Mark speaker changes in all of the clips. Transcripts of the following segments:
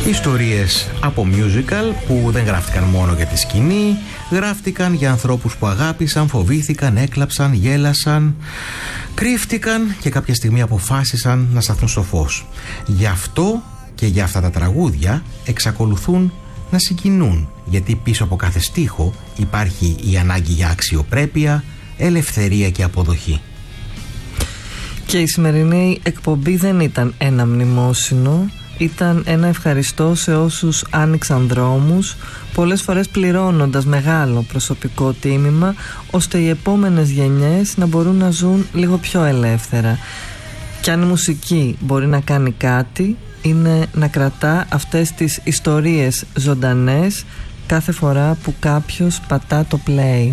Speaker 1: Ιστορίες από musical που δεν γράφτηκαν μόνο για τη σκηνή, γράφτηκαν για ανθρώπους που αγάπησαν, φοβήθηκαν, έκλαψαν, γέλασαν, κρύφτηκαν και κάποια στιγμή αποφάσισαν να σταθούν στο φως. Γι' αυτό και για αυτά τα τραγούδια εξακολουθούν να συγκινούν, γιατί πίσω από κάθε στίχο υπάρχει η ανάγκη για αξιοπρέπεια, ελευθερία και αποδοχή.
Speaker 2: Και η σημερινή εκπομπή δεν ήταν ένα μνημόσυνο, ήταν ένα ευχαριστώ σε όσους άνοιξαν δρόμους, πολλές φορές πληρώνοντας μεγάλο προσωπικό τίμημα, ώστε οι επόμενες γενιές να μπορούν να ζουν λίγο πιο ελεύθερα. Και αν η μουσική μπορεί να κάνει κάτι, είναι να κρατά αυτές τις ιστορίες ζωντανές κάθε φορά που κάποιος πατά το play.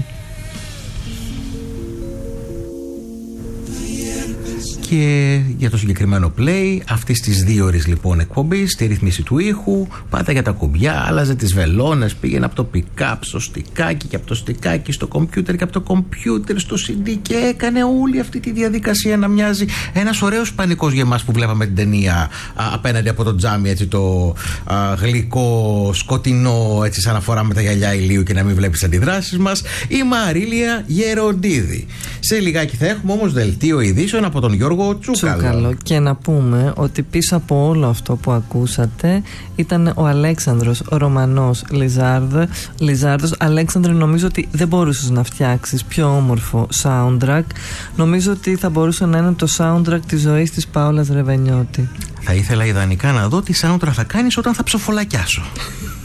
Speaker 1: Και για το συγκεκριμένο play αυτής της 2 ώρες λοιπόν εκπομπής, στη ρύθμιση του ήχου, πάτα για τα κουμπιά, άλλαζε τις βελόνες, πήγαινε από το pick-up στο στικάκι και από το στικάκι στο κομπιούτερ και από το κομπιούτερ στο CD και έκανε όλη αυτή τη διαδικασία να μοιάζει ένας ωραίος πανικός για εμάς που βλέπαμε την ταινία απέναντι από το τζάμι, έτσι το γλυκό, σκοτεινό, έτσι σαν να φοράμε τα γυαλιά ηλίου και να μην βλέπεις αντιδράσεις μας, η Μαρίλια Γεροντίδη. Σε λιγάκι θα έχουμε όμως δελτίο ειδήσεων από τον Γιώργο Τσούκαλο.
Speaker 2: Και να πούμε ότι πίσω από όλο αυτό που ακούσατε ήταν ο Αλέξανδρος, ο Ρωμανός Λιζάρδος. Αλέξανδρε, νομίζω ότι δεν μπορούσες να φτιάξεις πιο όμορφο soundtrack. Νομίζω ότι θα μπορούσε να είναι το soundtrack της ζωής της Πάολας Ρεβενιώτη.
Speaker 1: Θα ήθελα ιδανικά να δω τι soundtrack θα κάνεις όταν θα ψοφολακιάσω.